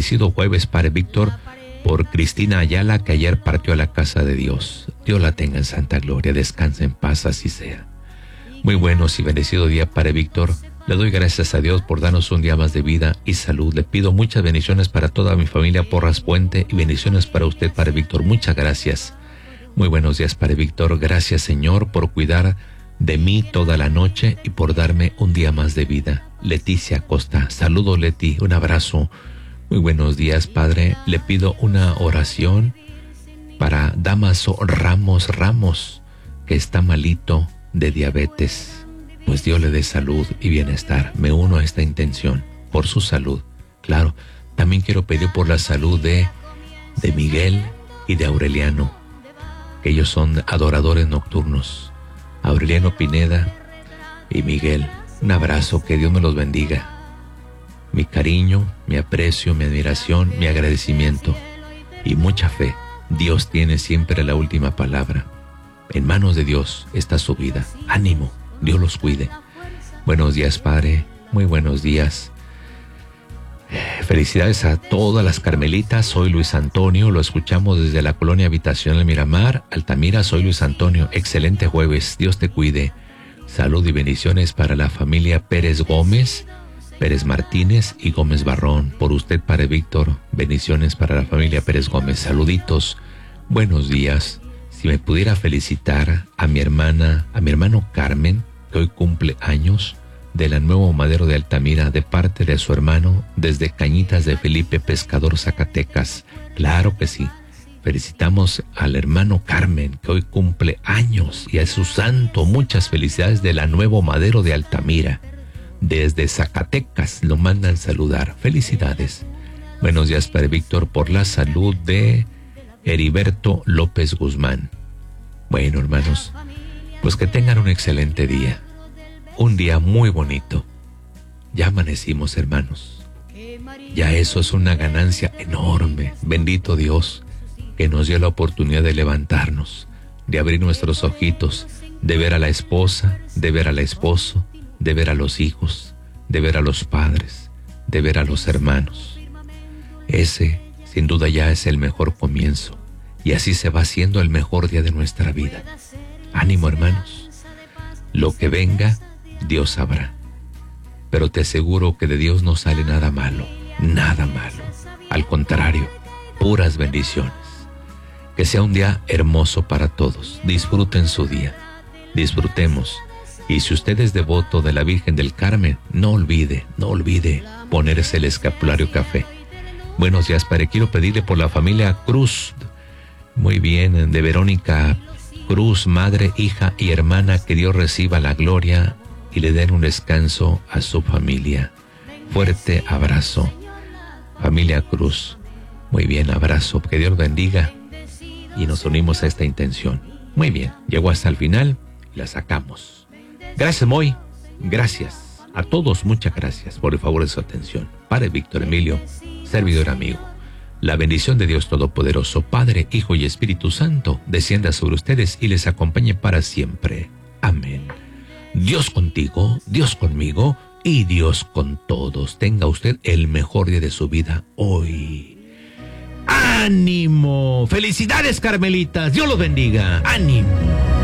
bendecido jueves, Padre Víctor, por Cristina Ayala, que ayer partió a la casa de Dios. Dios la tenga en santa gloria, descanse en paz, así sea. Muy buenos y bendecido día, Padre Víctor. Le doy gracias a Dios por darnos un día más de vida y salud. Le pido muchas bendiciones para toda mi familia Porras Puente y bendiciones para usted, Padre Víctor. Muchas gracias. Muy buenos días, Padre Víctor. Gracias, Señor, por cuidar de mí toda la noche y por darme un día más de vida. Leticia Costa. Saludos, Leti. Un abrazo. Muy buenos días, Padre. Le pido una oración para Damaso Ramos, que está malito de diabetes. Pues Dios le dé salud y bienestar. Me uno a esta intención por su salud. Claro, también quiero pedir por la salud de Miguel y de Aureliano, que ellos son adoradores nocturnos. Aureliano Pineda y Miguel. Un abrazo, que Dios me los bendiga. Mi cariño, mi aprecio, mi admiración, mi agradecimiento y mucha fe. Dios tiene siempre la última palabra. En manos de Dios está su vida. Ánimo, Dios los cuide. Buenos días, Padre. Muy buenos días. Felicidades a todas las carmelitas. Soy Luis Antonio. Lo escuchamos desde la colonia habitacional Miramar, Altamira. Soy Luis Antonio. Excelente jueves. Dios te cuide. Salud y bendiciones para la familia Pérez Gómez, Pérez Martínez y Gómez Barrón. Por usted, Padre Víctor, bendiciones para la familia Pérez Gómez. Saluditos. Buenos días. Si me pudiera felicitar a mi hermano Carmen, que hoy cumple años, de la Nuevo Madero de Altamira, de parte de su hermano, desde Cañitas de Felipe Pescador, Zacatecas. Claro que sí. Felicitamos al hermano Carmen, que hoy cumple años, y a su santo. Muchas felicidades de la Nuevo Madero de Altamira. Desde Zacatecas lo mandan saludar. Felicidades. Buenos días, Padre Víctor, por la salud de Heriberto López Guzmán. Bueno, hermanos, pues que tengan un excelente día. Un día muy bonito. Ya amanecimos, hermanos. Ya eso es una ganancia enorme. Bendito Dios, que nos dio la oportunidad de levantarnos, de abrir nuestros ojitos, de ver a la esposa, de ver al esposo, de ver a los hijos, de ver a los padres, de ver a los hermanos. Ese, sin duda, ya es el mejor comienzo, y así se va haciendo el mejor día de nuestra vida. Ánimo, hermanos. Lo que venga, Dios sabrá. Pero te aseguro que de Dios no sale nada malo, nada malo. Al contrario, puras bendiciones. Que sea un día hermoso para todos. Disfruten su día. Disfrutemos. Y si usted es devoto de la Virgen del Carmen, no olvide ponerse el escapulario café. Buenos días, Padre. Quiero pedirle por la familia Cruz. Muy bien, de Verónica Cruz, madre, hija y hermana, que Dios reciba la gloria y le den un descanso a su familia. Fuerte abrazo. Familia Cruz. Muy bien, abrazo. Que Dios bendiga. Y nos unimos a esta intención. Muy bien, llegó hasta el final y la sacamos. Gracias, Moy. Gracias a todos, muchas gracias por el favor de su atención. Padre Víctor Emilio, servidor amigo. La bendición de Dios Todopoderoso, Padre, Hijo y Espíritu Santo, descienda sobre ustedes y les acompañe para siempre. Amén. Dios contigo, Dios conmigo y Dios con todos. Tenga usted el mejor día de su vida hoy. ¡Ánimo! ¡Felicidades, carmelitas! ¡Dios los bendiga! ¡Ánimo!